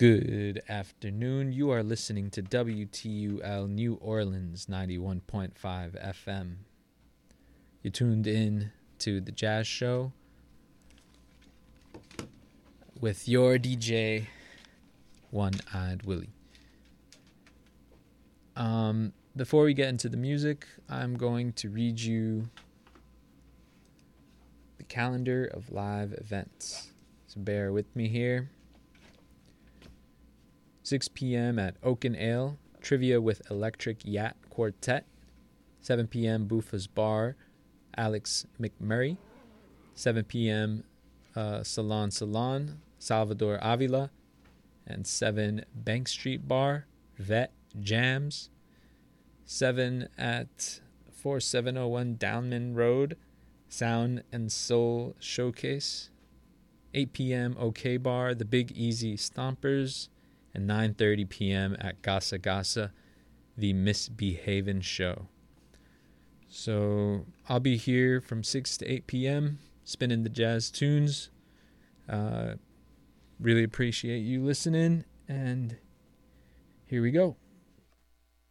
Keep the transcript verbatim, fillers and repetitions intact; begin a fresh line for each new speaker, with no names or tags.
Good afternoon. You are listening to W T U L New Orleans ninety-one point five F M. You tuned in to the Jazz Show with your D J, One-Eyed Willie. Um, before we get into the music, I'm going to read you the calendar of live events. So bear with me here. six p.m. at Oaken Ale, Trivia with Electric Yacht Quartet. seven p.m. Buffa's Bar, Alex McMurray. seven p.m. Uh, Salon Salon, Salvador Avila. And seven Bank Street Bar, Vet Jams. seven at forty-seven oh one Downman Road, Sound and Soul Showcase. eight p.m. OK Bar, The Big Easy Stompers. And nine thirty p.m. at Gasa Gasa, The Misbehavin' Show. So I'll be here from six to eight p.m. spinning the jazz tunes. Uh, really appreciate you listening, and here we go.